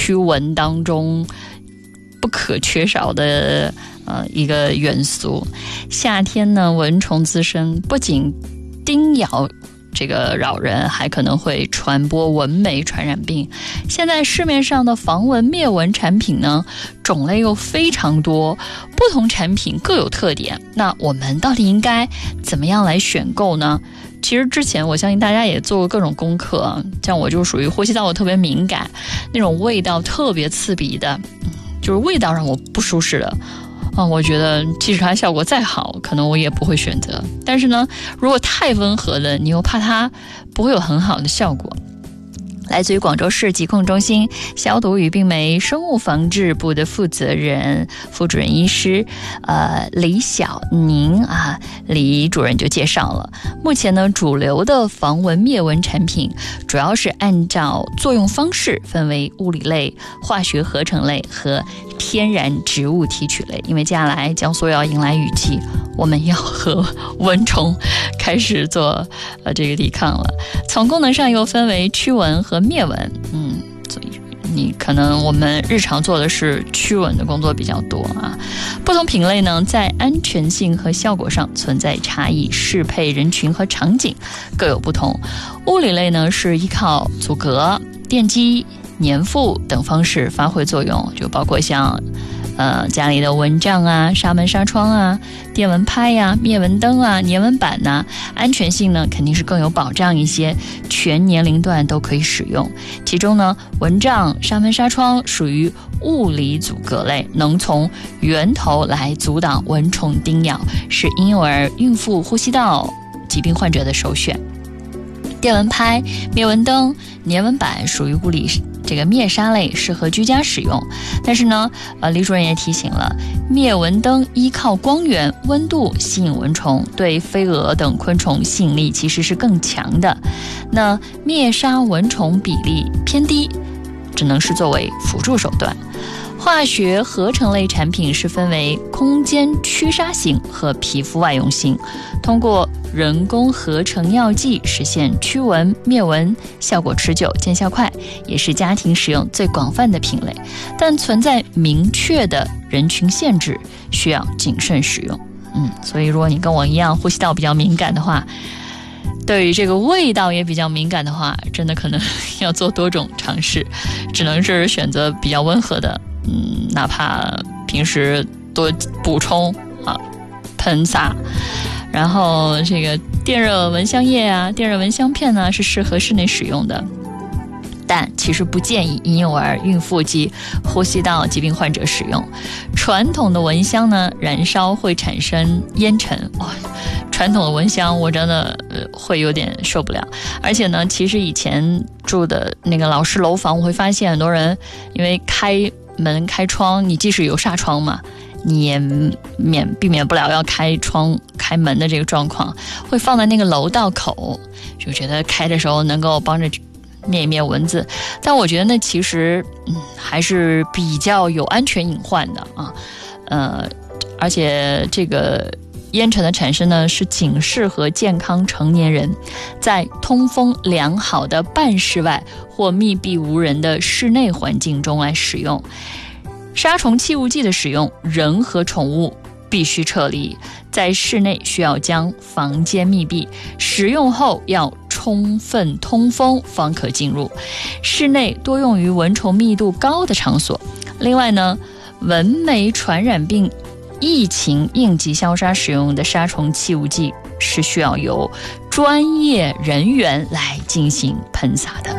驱蚊当中不可缺少的一个元素。夏天呢，蚊虫滋生，不仅叮咬这个扰人，还可能会传播蚊媒传染病。现在市面上的防蚊灭蚊产品呢，种类又非常多，不同产品各有特点。那我们到底应该怎么样来选购呢？其实之前我相信大家也做过各种功课，像我就属于呼吸道我特别敏感，那种味道特别刺鼻的，就是味道让我不舒适的我觉得即使它效果再好，可能我也不会选择。但是呢，如果太温和的，你又怕它不会有很好的效果。来自于广州市疾控中心消毒与病媒生物防治部的负责人、副主任医师李晓宁李主任就介绍了，目前呢，主流的防蚊灭蚊产品主要是按照作用方式分为物理类、化学合成类和天然植物提取类。因为接下来江苏要迎来雨季，我们要和蚊虫开始做这个抵抗了。从功能上又分为驱蚊和灭蚊，所以你可能我们日常做的是驱蚊的工作比较多不同品类呢，在安全性和效果上存在差异，适配人群和场景各有不同。物理类呢，是依靠阻隔、电击、粘附等方式发挥作用，就包括像家里的蚊帐纱门纱窗电蚊拍灭蚊灯粘蚊板安全性呢肯定是更有保障一些，全年龄段都可以使用。其中呢，蚊帐、纱门纱窗属于物理阻隔类，能从源头来阻挡蚊虫叮咬，是婴幼儿、孕妇、呼吸道疾病患者的首选。电蚊拍、灭蚊灯、粘蚊板属于物理这个灭杀类，适合居家使用。但是呢，李主任也提醒了，灭蚊灯依靠光源、温度吸引蚊虫，对飞蛾等昆虫吸引力其实是更强的。那灭杀蚊虫比例偏低，只能是作为辅助手段。化学合成类产品是分为空间驱杀型和皮肤外用型，通过人工合成药剂实现驱蚊灭蚊，效果持久，见效快，也是家庭使用最广泛的品类，但存在明确的人群限制，需要谨慎使用。所以如果你跟我一样呼吸道比较敏感的话，对于这个味道也比较敏感的话，真的可能要做多种尝试，只能是选择比较温和的，哪怕平时多补充喷洒。然后这个电热蚊香液电热蚊香片是适合室内使用的，但其实不建议婴幼儿、孕妇及呼吸道疾病患者使用。传统的蚊香呢，燃烧会产生烟尘，传统的蚊香我真的会有点受不了。而且呢，其实以前住的那个老式楼房，我会发现很多人因为开门开窗，你即使有纱窗嘛，你也避免不了要开窗开门的这个状况，会放在那个楼道口，就觉得开的时候能够帮着灭一灭蚊子。但我觉得那其实还是比较有安全隐患的而且这个烟尘的产生呢，是仅适合健康成年人在通风良好的半室外或密闭无人的室内环境中来使用。杀虫气雾剂的使用，人和宠物必须撤离，在室内需要将房间密闭，使用后要充分通风方可进入。室内多用于蚊虫密度高的场所。另外呢，蚊媒传染病疫情应急消杀使用的杀虫气雾剂是需要由专业人员来进行喷洒的。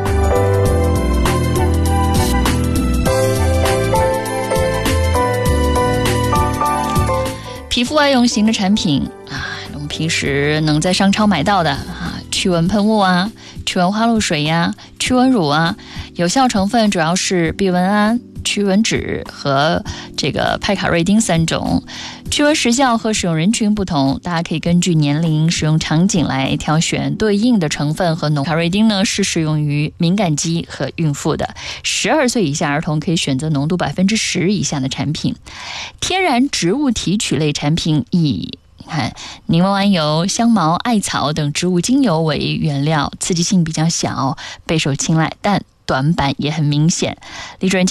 皮肤外用型的产品我们平时能在商超买到的驱蚊喷雾驱蚊花露水驱蚊乳有效成分主要是避蚊胺、驱蚊酯和这个派卡瑞丁3种。驱蚊时效和使用人群不同，大家可以根据年龄、使用场景来挑选对应的成分和浓度。卡瑞丁呢是适用于敏感肌和孕妇的，12岁以下儿童可以选择浓度 10% 以下的产品。天然植物提取类产品以柠檬桉油、香茅、艾草等植物精油为原料，刺激性比较小，备受青睐，但短板也很明显。李主任